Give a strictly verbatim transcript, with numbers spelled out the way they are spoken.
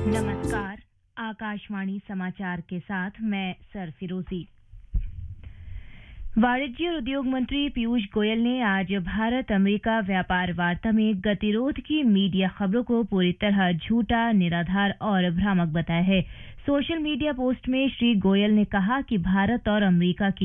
नमस्कार, आकाशवाणी समाचार के साथ मैं सरफिरोजी। वाणिज्य और उद्योग मंत्री पीयूष गोयल ने आज भारत अमेरिका व्यापार वार्ता में गतिरोध की मीडिया खबरों को पूरी तरह झूठा, निराधार और भ्रामक बताया है। सोशल मीडिया पोस्ट में श्री गोयल ने कहा कि भारत और अमेरिका की